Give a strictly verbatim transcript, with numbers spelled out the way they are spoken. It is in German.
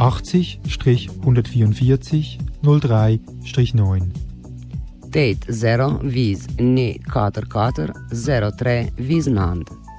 achtzig hundertvierundvierzig null drei neun. Tet zero vis ni quattro quattro zero tre vis Nand.